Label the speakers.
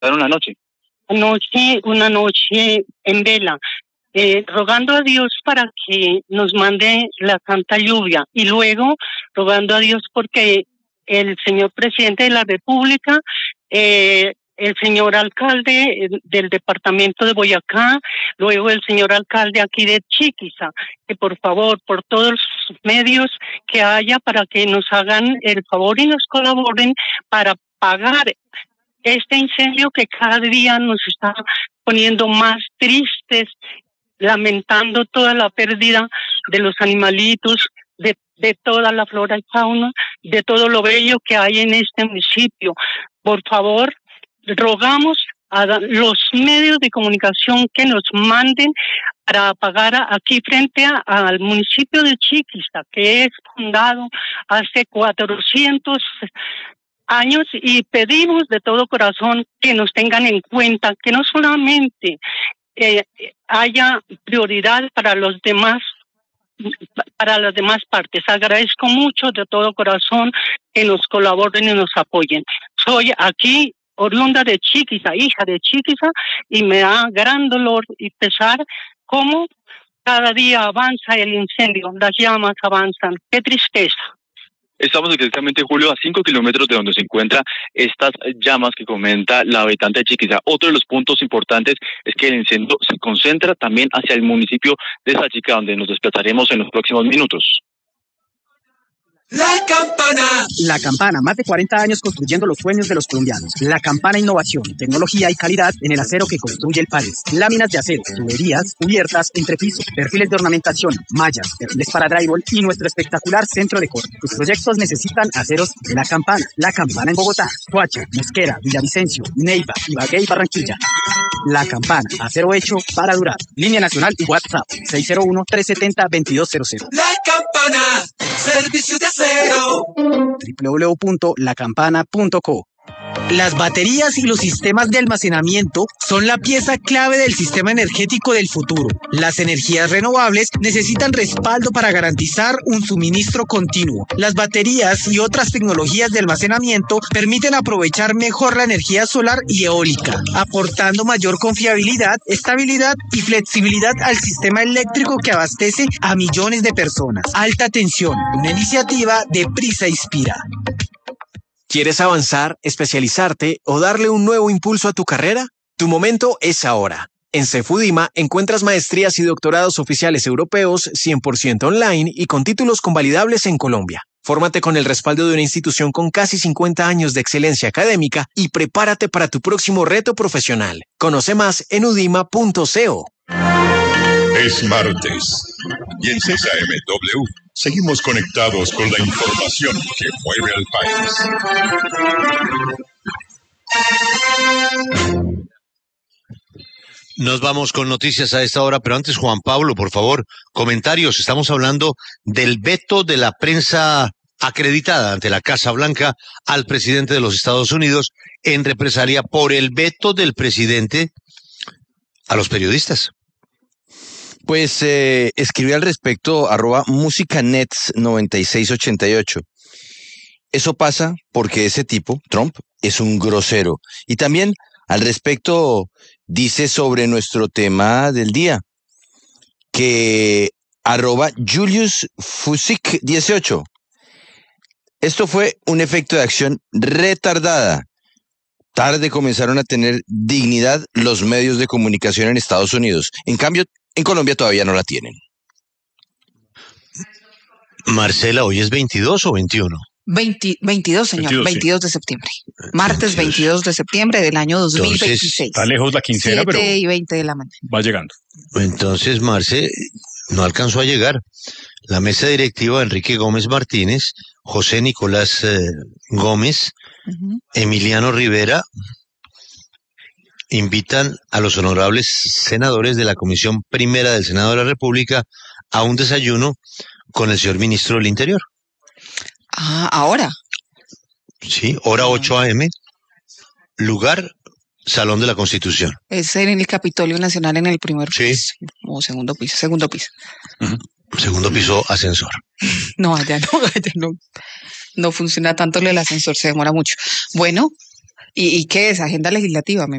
Speaker 1: una noche.
Speaker 2: Una noche en vela, rogando a Dios para que nos mande la santa lluvia y luego rogando a Dios porque el señor presidente de la República, el señor alcalde del departamento de Boyacá, luego el señor alcalde aquí de Chiquiza, que por favor, por todos los medios que haya para que nos hagan el favor y nos colaboren para pagar este incendio que cada día nos está poniendo más tristes, lamentando toda la pérdida de los animalitos, de toda la flora y fauna, de todo lo bello que hay en este municipio. Por favor, rogamos a los medios de comunicación que nos manden para pagar aquí frente al municipio de Chiquiza, que es fundado hace 400 años, y pedimos de todo corazón que nos tengan en cuenta, que no solamente haya prioridad para las demás partes. Agradezco mucho de todo corazón que nos colaboren y nos apoyen. Soy aquí oriunda de Chiquiza, hija de Chiquiza, y me da gran dolor y pesar cómo cada día avanza el incendio, las llamas avanzan. ¡Qué tristeza!
Speaker 1: Estamos exactamente, Julio, a 5 kilómetros de donde se encuentran estas llamas que comenta la habitante de Chiquiza. Otro de los puntos importantes es que el incendio se concentra también hacia el municipio de Sachica, donde nos desplazaremos en los próximos minutos.
Speaker 3: La Campana.
Speaker 4: La Campana, más de 40 años construyendo los sueños de los colombianos. La Campana, innovación, tecnología y calidad en el acero que construye el país. Láminas de acero, tuberías, cubiertas, entrepiso, perfiles de ornamentación, mallas, perfiles para drywall y nuestro espectacular centro de corte. Tus proyectos necesitan aceros de La Campana. La Campana en Bogotá, Soacha, Mosquera, Villavicencio, Neiva, Ibagué y Barranquilla. La Campana, acero hecho para durar. Línea nacional y WhatsApp 601-370-2200.
Speaker 3: La Campana, servicio de acero.
Speaker 4: www.lacampana.co.
Speaker 5: Las baterías y los sistemas de almacenamiento son la pieza clave del sistema energético del futuro. Las energías renovables necesitan respaldo para garantizar un suministro continuo. Las baterías y otras tecnologías de almacenamiento permiten aprovechar mejor la energía solar y eólica, aportando mayor confiabilidad, estabilidad y flexibilidad al sistema eléctrico que abastece a millones de personas. Alta tensión, una iniciativa de Prisa Inspira.
Speaker 6: ¿Quieres avanzar, especializarte o darle un nuevo impulso a tu carrera? Tu momento es ahora. En Cefudima encuentras maestrías y doctorados oficiales europeos 100% online y con títulos convalidables en Colombia. Fórmate con el respaldo de una institución con casi 50 años de excelencia académica y prepárate para tu próximo reto profesional. Conoce más en udima.co.
Speaker 7: Es martes y en CSAMW seguimos conectados con la información que mueve al país.
Speaker 8: Nos vamos con noticias a esta hora, pero antes, Juan Pablo, por favor, comentarios. Estamos hablando del veto de la prensa acreditada ante la Casa Blanca al presidente de los Estados Unidos en represalia por el veto del presidente a los periodistas.
Speaker 9: Pues escribí al respecto @musicanets9688. Eso pasa porque ese tipo, Trump, es un grosero. Y también al respecto dice sobre nuestro tema del día, que @JuliusFusik18. Esto fue un efecto de acción retardada. Tarde comenzaron a tener dignidad los medios de comunicación en Estados Unidos. En cambio, en Colombia todavía no la tienen.
Speaker 8: Marcela, ¿hoy es 22 o 21?
Speaker 10: 22, señor, 22 de septiembre. Martes 22 de septiembre del año 2026.
Speaker 11: Entonces, está lejos la quincena,
Speaker 10: 7
Speaker 11: pero
Speaker 10: y 20 de la mañana.
Speaker 11: va llegando.
Speaker 8: Entonces, Marce, no alcanzó a llegar. La mesa directiva, Enrique Gómez Martínez, José Nicolás Gómez, Emiliano Rivera, invitan a los honorables senadores de la Comisión Primera del Senado de la República a un desayuno con el señor ministro del Interior.
Speaker 10: Ah, ¿ahora?
Speaker 8: Sí, hora 8 a.m., lugar, Salón de la Constitución.
Speaker 10: Es en el Capitolio Nacional en el primer
Speaker 8: piso.
Speaker 10: O segundo piso, segundo piso.
Speaker 8: Segundo piso, ascensor.
Speaker 10: No, allá no. No funciona tanto el ascensor, se demora mucho. Bueno, ¿Y qué es? Agenda legislativa,